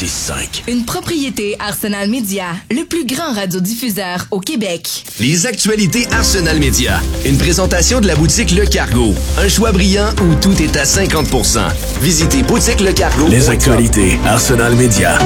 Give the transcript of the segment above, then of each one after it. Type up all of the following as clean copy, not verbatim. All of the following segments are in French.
106.5. Une propriété Arsenal Média, le plus grand radiodiffuseur au Québec. Les actualités Arsenal Média. Une présentation de la boutique Le Cargo. Un choix brillant où tout est à 50%. Visitez boutique Le Cargo. Les actualités Arsenal Média.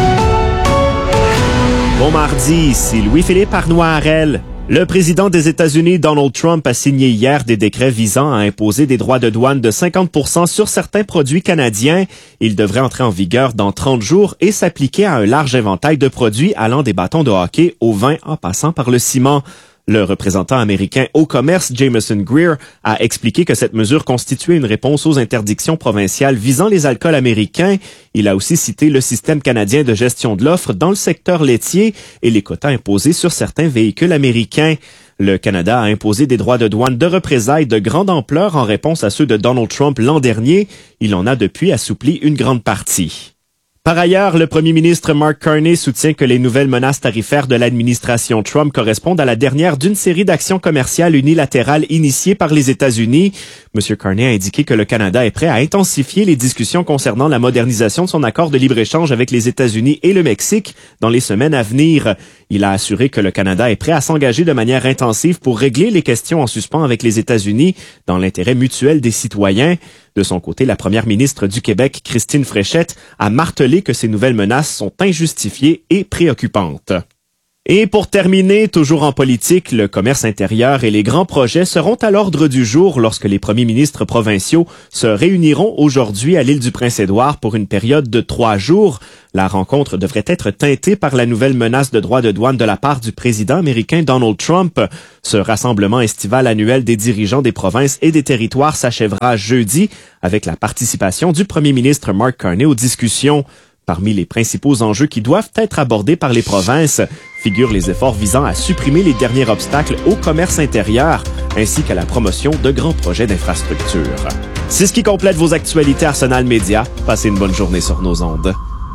Bon mardi, ici Louis-Philippe Arnois-Harel. Le président des États-Unis, Donald Trump, a signé hier des décrets visant à imposer des droits de douane de 50% sur certains produits canadiens. Ils devraient entrer en vigueur dans 30 jours et s'appliquer à un large éventail de produits allant des bâtons de hockey au vin en passant par le ciment. Le représentant américain au commerce, Jameson Greer, a expliqué que cette mesure constituait une réponse aux interdictions provinciales visant les alcools américains. Il a aussi cité le système canadien de gestion de l'offre dans le secteur laitier et les quotas imposés sur certains véhicules américains. Le Canada a imposé des droits de douane de représailles de grande ampleur en réponse à ceux de Donald Trump l'an dernier. Il en a depuis assoupli une grande partie. Par ailleurs, le premier ministre Mark Carney soutient que les nouvelles menaces tarifaires de l'administration Trump correspondent à la dernière d'une série d'actions commerciales unilatérales initiées par les États-Unis. M. Carney a indiqué que le Canada est prêt à intensifier les discussions concernant la modernisation de son accord de libre-échange avec les États-Unis et le Mexique dans les semaines à venir. Il a assuré que le Canada est prêt à s'engager de manière intensive pour régler les questions en suspens avec les États-Unis dans l'intérêt mutuel des citoyens. De son côté, la première ministre du Québec, Christine Fréchette, a martelé que ces nouvelles menaces sont injustifiées et préoccupantes. Et pour terminer, toujours en politique, le commerce intérieur et les grands projets seront à l'ordre du jour lorsque les premiers ministres provinciaux se réuniront aujourd'hui à l'île du Prince-Édouard pour une période de 3 jours. La rencontre devrait être teintée par la nouvelle menace de droits de douane de la part du président américain Donald Trump. Ce rassemblement estival annuel des dirigeants des provinces et des territoires s'achèvera jeudi avec la participation du premier ministre Mark Carney aux discussions. Parmi les principaux enjeux qui doivent être abordés par les provinces figurent les efforts visant à supprimer les derniers obstacles au commerce intérieur ainsi qu'à la promotion de grands projets d'infrastructure. C'est ce qui complète vos actualités Arsenal Média. Passez une bonne journée sur nos ondes.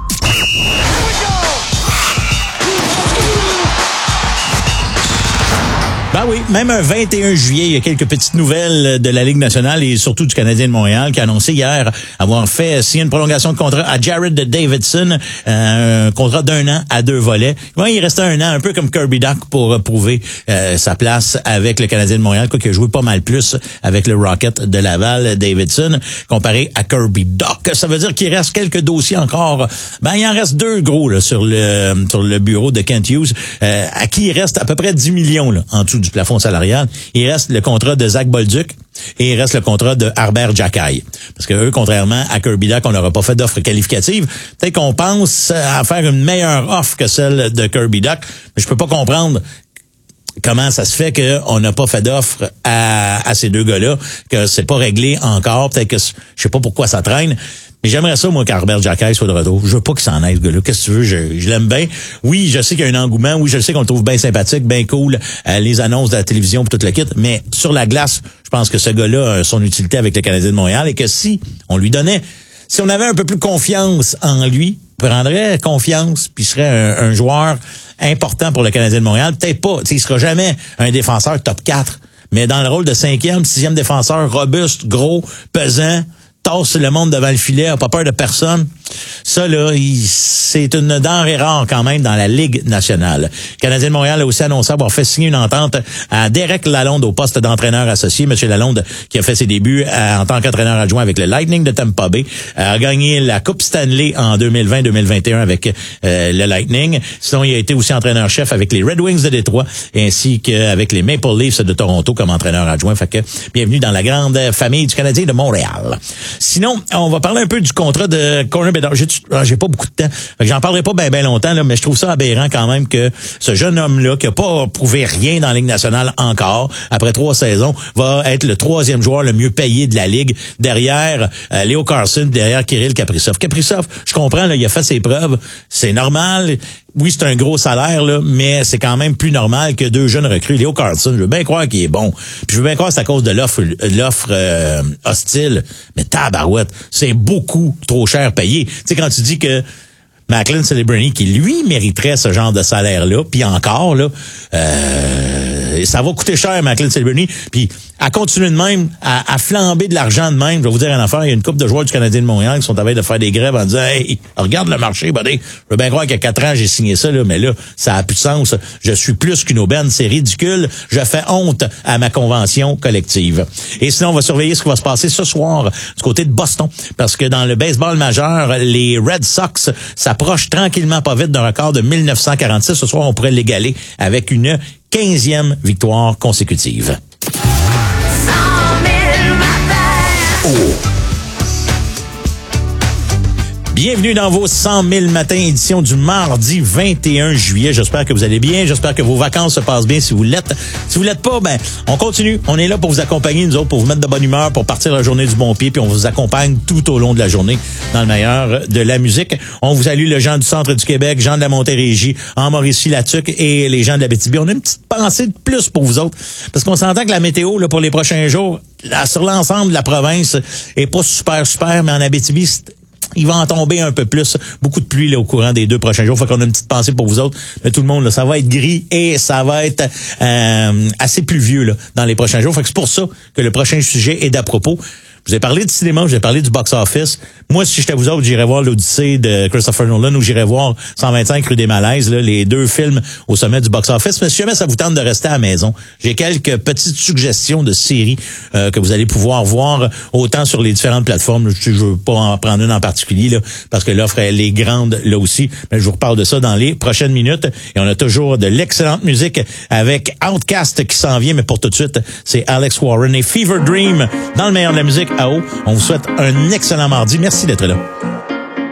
Ben oui, même un 21 juillet, il y a quelques petites nouvelles de la Ligue nationale et surtout du Canadien de Montréal qui a annoncé hier avoir fait signer une prolongation de contrat à Jared Davidson, un contrat d'1 an à 2 volets. Bon, il restait 1 an, un peu comme Kirby Dach pour prouver sa place avec le Canadien de Montréal, quoi qu'il a joué pas mal plus avec le Rocket de Laval, Davidson, comparé à Kirby Dach. Ça veut dire qu'il reste quelques dossiers encore. Ben, il en reste 2 gros là, sur le bureau de Kent Hughes, à qui il reste à peu près 10 millions là, en dessous du plafond salarial. Il reste le contrat de Zach Bolduc et il reste le contrat de Harbert Jacquet. Parce que eux, contrairement à Kirby Dach, on n'aura pas fait d'offre qualificative. Peut-être qu'on pense à faire une meilleure offre que celle de Kirby Dach, mais je peux pas comprendre comment ça se fait qu'on n'a pas fait d'offre à ces 2 gars-là, que c'est pas réglé encore. Peut-être que je sais pas pourquoi ça traîne. Mais j'aimerais ça, moi, qu'Harbert Jacquet soit de retour. Je veux pas qu'il s'en aille, ce gars-là. Qu'est-ce que tu veux? Je l'aime bien. Oui, je sais qu'il y a un engouement. Oui, je sais qu'on le trouve bien sympathique, bien cool. Les annonces de la télévision pour tout le kit. Mais sur la glace, je pense que ce gars-là a son utilité avec le Canadien de Montréal et que si on avait un peu plus confiance en lui, prendrait confiance puis serait un joueur important pour le Canadien de Montréal. Peut-être pas. Il sera jamais un défenseur top 4. Mais dans le rôle de 5e, 6e défenseur, robuste, gros, pesant, tasse le monde devant le filet, a pas peur de personne. Ça, là, c'est une denrée rare quand même dans la Ligue nationale. Le Canadien de Montréal a aussi annoncé avoir fait signer une entente à Derek Lalonde au poste d'entraîneur associé. Monsieur Lalonde, qui a fait ses débuts en tant qu'entraîneur adjoint avec le Lightning de Tampa Bay, a gagné la Coupe Stanley en 2020-2021 avec le Lightning. Sinon, il a été aussi entraîneur-chef avec les Red Wings de Détroit ainsi qu'avec les Maple Leafs de Toronto comme entraîneur adjoint. Fait que bienvenue dans la grande famille du Canadien de Montréal. Sinon, on va parler un peu du contrat de Connor Bedard. J'ai pas beaucoup de temps. Fait que j'en parlerai pas bien longtemps, là, mais je trouve ça aberrant quand même que ce jeune homme-là, qui a pas prouvé rien dans la Ligue nationale encore, après 3 saisons, va être le 3e joueur le mieux payé de la Ligue, derrière Leo Carlsson, derrière Kirill Kaprizov. Kaprizov, je comprends, là, il a fait ses preuves. C'est normal. Oui, c'est un gros salaire, là, mais c'est quand même plus normal que 2 jeunes recrues. Leo Carlsson, je veux bien croire qu'il est bon. Puis je veux bien croire que c'est à cause de l'offre hostile. Mais tabarouette, c'est beaucoup trop cher payé. Tu sais, quand tu dis que Macklin Celebrini, qui lui mériterait ce genre de salaire-là, puis encore, là, ça va coûter cher, Macklin Celebrini. Puis à continuer de même, à flamber de l'argent de même. Je vais vous dire une affaire, il y a une couple de joueurs du Canadien de Montréal qui sont à veille de faire des grèves en disant « Hey, regarde le marché, buddy. Je veux bien croire qu'il y a 4 ans, j'ai signé ça, là, mais là, ça a plus de sens. Je suis plus qu'une aubaine, c'est ridicule. Je fais honte à ma convention collective. » Et sinon, on va surveiller ce qui va se passer ce soir du côté de Boston, parce que dans le baseball majeur, les Red Sox s'approchent tranquillement pas vite d'un record de 1946. Ce soir, on pourrait l'égaler avec une 15e victoire consécutive. Bienvenue dans vos 100 000 matins, édition du mardi 21 juillet. J'espère que vous allez bien. J'espère que vos vacances se passent bien si vous l'êtes. Si vous l'êtes pas, ben, on continue. On est là pour vous accompagner, nous autres, pour vous mettre de bonne humeur, pour partir la journée du bon pied, puis on vous accompagne tout au long de la journée dans le meilleur de la musique. On vous salue les gens du centre du Québec, gens de la Montérégie, en Mauricie-Latuc et les gens de la Abitibi. On a une petite pensée de plus pour vous autres, parce qu'on s'entend que la météo, là, pour les prochains jours, là, sur l'ensemble de la province, est pas super, mais en Abitibi, il va en tomber un peu plus. Beaucoup de pluie là, au courant des 2 prochains jours. Fait qu'on a une petite pensée pour vous autres. Mais tout le monde, là, ça va être gris et ça va être assez pluvieux là, dans les prochains jours. Fait que c'est pour ça que le prochain sujet est d'à propos. Je vous ai parlé du cinéma, je vous ai parlé du box-office. Moi, si j'étais vous autres, j'irais voir l'Odyssée de Christopher Nolan ou j'irais voir 125 rue des Malaises, là, les 2 films au sommet du box-office. Mais si jamais ça vous tente de rester à la maison, j'ai quelques petites suggestions de séries que vous allez pouvoir voir autant sur les différentes plateformes. Je veux pas en prendre une en particulier là, parce que l'offre elle est grande là aussi. Mais je vous reparle de ça dans les prochaines minutes. Et on a toujours de l'excellente musique avec Outkast qui s'en vient. Mais pour tout de suite, c'est Alex Warren et Fever Dream dans le meilleur de la musique. On vous souhaite un excellent mardi. Merci d'être là.